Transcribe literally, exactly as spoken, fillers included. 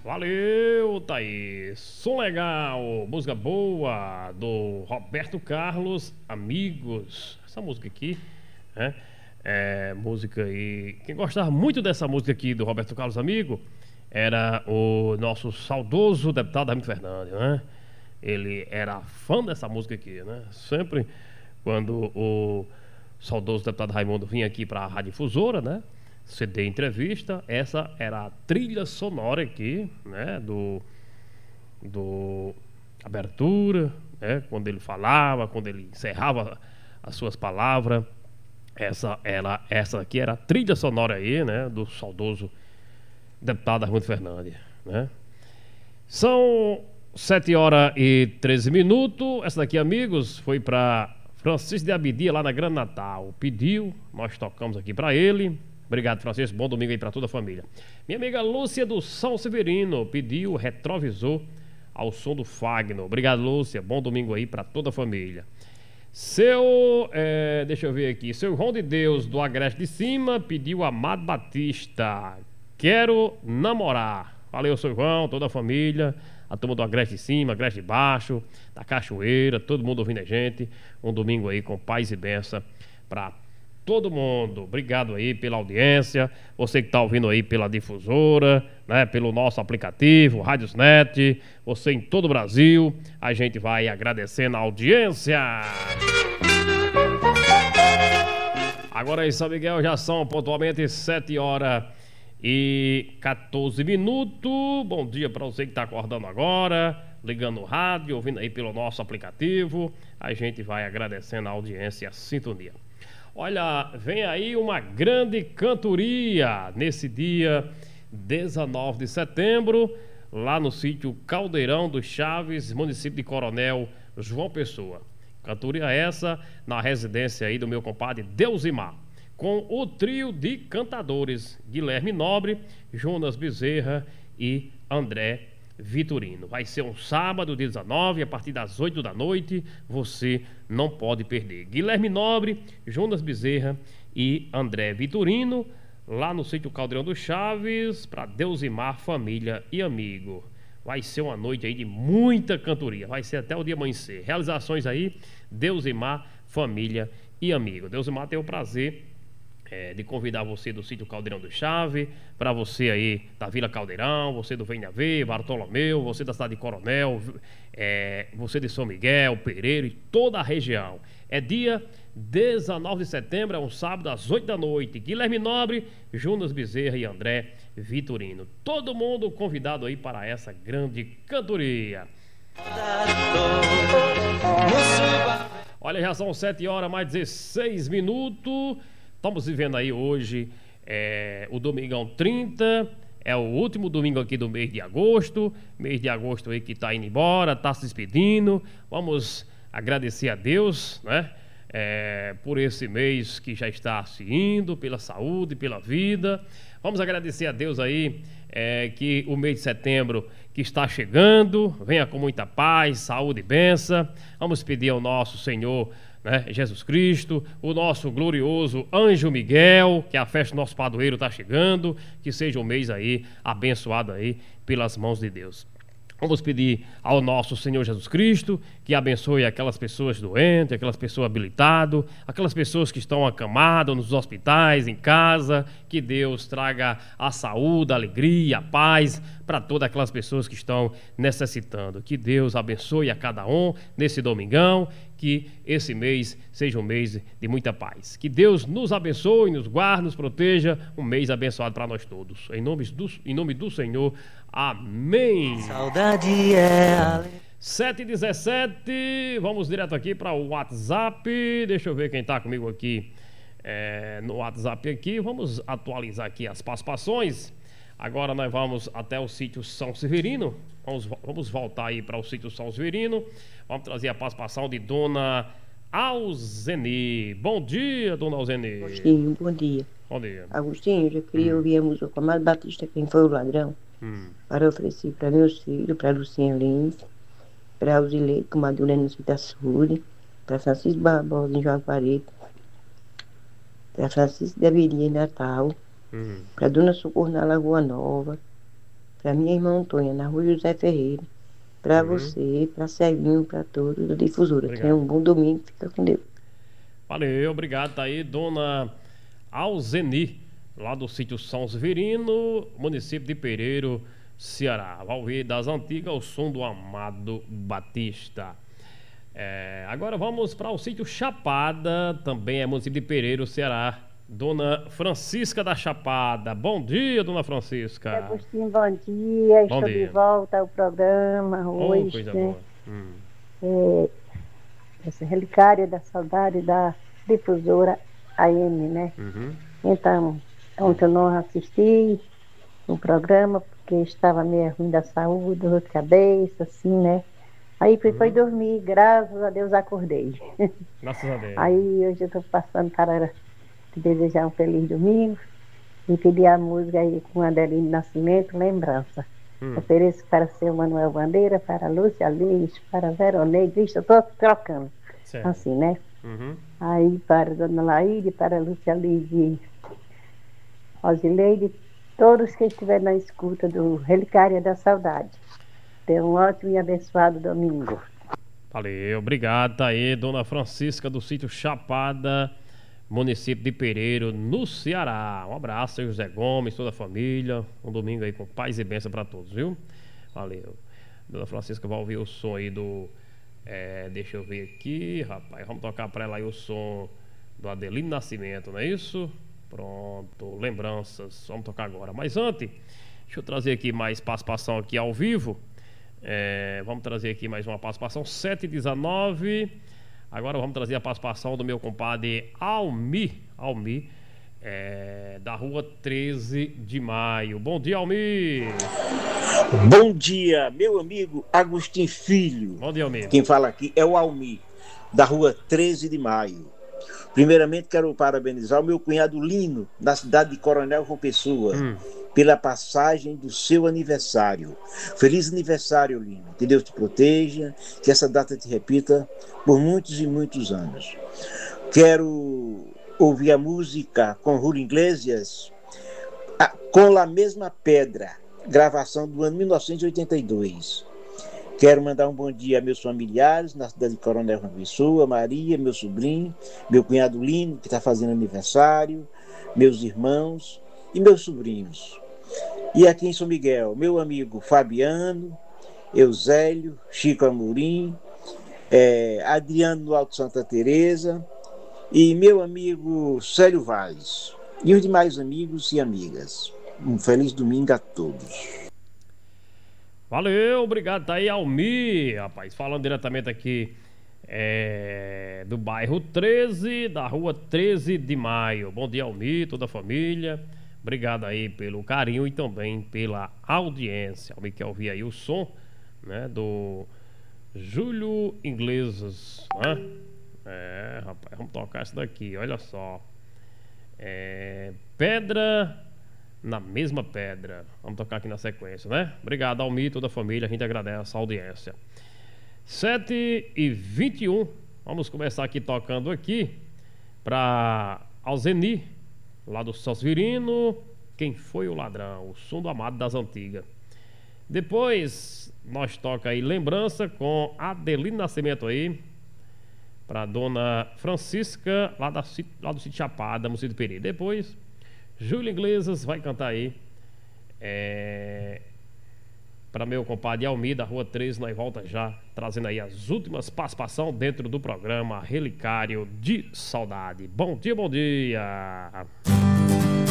Valeu, Thaís. Som legal, música boa do Roberto Carlos, Amigos. Essa música aqui, né? É música aí. Quem gostava muito dessa música aqui do Roberto Carlos, Amigo, era o nosso saudoso deputado Raimundo Fernandes, né? Ele era fã dessa música aqui, né? Sempre quando o saudoso deputado Raimundo vinha aqui para a Rádio Difusora, né? C D entrevista, essa era a trilha sonora aqui, né? Do, do abertura, né? Quando ele falava, quando ele encerrava as suas palavras. Essa, era, essa aqui era a trilha sonora aí, né? Do saudoso deputado Raimundo Fernandes, né? São sete horas e treze minutos. Essa daqui, amigos, foi para Francisco de Abidia, lá na Grande Natal. Pediu, nós tocamos aqui para ele. Obrigado, Francisco. Bom domingo aí para toda a família. Minha amiga Lúcia do São Severino pediu retrovisor ao som do Fagno. Obrigado, Lúcia. Bom domingo aí para toda a família. Seu, é, deixa eu ver aqui, seu João de Deus do Agreste de Cima pediu Amado Batista. Quero namorar. Valeu, seu João, toda a família, a turma do Agreste de Cima, Agreste de Baixo, da Cachoeira, todo mundo ouvindo a gente. Um domingo aí com paz e bênção para todo mundo. Obrigado aí pela audiência. Você que está ouvindo aí pela difusora, né, pelo nosso aplicativo, Radiosnet, você em todo o Brasil, a gente vai agradecendo a audiência. Agora aí, São Miguel, já são pontualmente sete horas e quatorze minutos. Bom dia para você que está acordando agora, ligando o rádio, ouvindo aí pelo nosso aplicativo. A gente vai agradecendo a audiência e a sintonia. Olha, vem aí uma grande cantoria nesse dia dezenove de setembro, lá no sítio Caldeirão dos Chaves, município de Coronel João Pessoa. Cantoria essa na residência aí do meu compadre Deusimar, com o trio de cantadores Guilherme Nobre, Jonas Bezerra e André Vitorino. Vai ser um sábado, dia dezenove, a partir das oito da noite. Você não pode perder. Guilherme Nobre, Jonas Bezerra e André Vitorino, lá no sítio Caldeirão dos Chaves, para Deusimar, família e amigo. Vai ser uma noite aí de muita cantoria. Vai ser até o dia amanhecer. Realizações aí, Deusimar, família e amigo. Deusimar tem o prazer É, de convidar você do sítio Caldeirão do Chave, para você aí da Vila Caldeirão, você do Venha Ver, Bartolomeu, você da cidade de Coronel, é, você de São Miguel, Pereira e toda a região. É dia dezenove de setembro, é um sábado às oito da noite. Guilherme Nobre, Jonas Bezerra e André Vitorino. Todo mundo convidado aí para essa grande cantoria. Olha, já são sete horas mais dezesseis minutos. Estamos vivendo aí hoje é, o Domingão trinta, é o último domingo aqui do mês de agosto, mês de agosto aí que está indo embora, está se despedindo. Vamos agradecer a Deus, né, é, por esse mês que já está se indo, pela saúde, pela vida. Vamos agradecer a Deus aí é, que o mês de setembro que está chegando, venha com muita paz, saúde e bênção. Vamos pedir ao nosso Senhor, né, Jesus Cristo, o nosso glorioso Anjo Miguel, que a festa do nosso padroeiro está chegando, que seja um mês aí abençoado aí pelas mãos de Deus. Vamos pedir ao nosso Senhor Jesus Cristo que abençoe aquelas pessoas doentes, aquelas pessoas habilitadas, aquelas pessoas que estão acamadas nos hospitais, em casa, que Deus traga a saúde, a alegria, a paz para todas aquelas pessoas que estão necessitando. Que Deus abençoe a cada um nesse domingão, que esse mês seja um mês de muita paz. Que Deus nos abençoe, nos guarde, nos proteja, um mês abençoado para nós todos. Em nome do, em nome do Senhor, amém. Saudade é sete e dezessete, vamos direto aqui para o WhatsApp. Deixa eu ver quem está comigo aqui é, no WhatsApp aqui. Vamos atualizar aqui as participações. Agora nós vamos até o sítio São Severino. Vamos, vamos voltar aí para o sítio São Severino. Vamos trazer a participação de Dona Alzeni. Bom dia, Dona Alzeni. Agostinho, bom dia. Bom dia. Agostinho, eu queria hum. ouvir a música com Amado Batista, Quem Foi o Ladrão, hum. para oferecer para meus filhos, para Lucinha Lins, para Alzilei, com Madulena Citassuri, para Francisco Barbosa em Jaguaré, para Francisco de Aviria em Natal, hum. para Dona Socorro na Lagoa Nova, para minha irmã Antônia, na rua José Ferreira, para Uhum. você, para Serginho, para todos do Difusora. Obrigado. Tenha um bom domingo, fica com Deus. Valeu, obrigado. Tá aí, dona Alzeni, lá do sítio São Severino, município de Pereiro, Ceará. Vai ouvir das antigas o som do Amado Batista. É, agora vamos para o sítio Chapada, também é município de Pereiro, Ceará. Dona Francisca da Chapada. Bom dia, dona Francisca. Agostinho, bom dia. Bom Estou dia. de volta ao programa Oh, hoje, coisa né? boa. Hum. É, esse relicário da saudade da difusora A M, né? Uhum. Então, ontem eu não assisti o programa porque estava meio ruim da saúde, dor de cabeça, assim, né? Aí fui, Uhum. foi dormir, graças a Deus acordei. Graças a Deus. Aí hoje eu estou passando para te desejar um feliz domingo e pedir a música aí com Adelino Nascimento, Lembrança. Hum. Ofereço para seu Manuel Bandeira, para Lúcia Lins, para Veroneide, visto, eu estou trocando, Certo. assim, né? Uhum. Aí para Dona Laíde, para Lúcia Lins e Rosileide, todos que estiverem na escuta do Relicária da Saudade. Tenham um ótimo e abençoado domingo. Valeu, obrigado. Tá aí, dona Francisca do sítio Chapada, município de Pereiro, no Ceará. Um abraço aí, José Gomes, toda a família. Um domingo aí com paz e bênção para todos, viu? Valeu. Dona Francisca vai ouvir o som aí do... É, deixa eu ver aqui, rapaz. Vamos tocar para ela aí o som do Adelino Nascimento, não é isso? Pronto, lembranças. Vamos tocar agora. Mas antes, deixa eu trazer aqui mais participação aqui ao vivo. É, vamos trazer aqui mais uma participação, sete e dezenove. Agora vamos trazer a participação do meu compadre Almi, Almi, é, da rua treze de maio. Bom dia, Almi. Bom dia, meu amigo Agostinho Filho. Bom dia, Almi. Quem fala aqui é o Almi, da rua treze de maio. Primeiramente quero parabenizar o meu cunhado Lino, da cidade de Coronel João Pessoa, hum. pela passagem do seu aniversário. Feliz aniversário, Lino. Que Deus te proteja, que essa data te repita por muitos e muitos anos. Quero ouvir a música com Julio Iglesias, Com La Mesma Pedra, gravação do ano mil novecentos e oitenta e dois. Quero mandar um bom dia a meus familiares na cidade de Coronel João Pessoa, Maria, meu sobrinho, meu cunhado Lino, que está fazendo aniversário, meus irmãos e meus sobrinhos. E aqui em São Miguel, meu amigo Fabiano, Eusélio, Chico Amorim, é, Adriano do Alto Santa Teresa e meu amigo Célio Vaz. E os demais amigos e amigas. Um feliz domingo a todos. Valeu, obrigado. Tá aí, Almi, rapaz, falando diretamente aqui é, do bairro treze, da rua treze de maio. Bom dia, Almi, toda a família. Obrigado aí pelo carinho e também pela audiência. Almi quer ouvir aí o som, né, do Júlio Iglesias, né? É, rapaz, vamos tocar isso daqui, olha só. É, pedra... Na mesma pedra. Vamos tocar aqui na sequência, né? Obrigado, Almi, toda a família. A gente agradece a audiência. sete e vinte e um. Vamos começar aqui tocando aqui para Alzeni, lá do São Severino. Quem foi o ladrão? O som do Amado das Antigas. Depois nós toca aí Lembrança com Adelino Nascimento aí, para dona Francisca, lá, da, lá do sítio Chapada, município de Pereira. Depois Júlio Iglesias vai cantar aí é, para meu compadre Almi, da rua treze. Nós volta já, trazendo aí as últimas participações dentro do programa Relicário de Saudade. Bom dia, bom dia.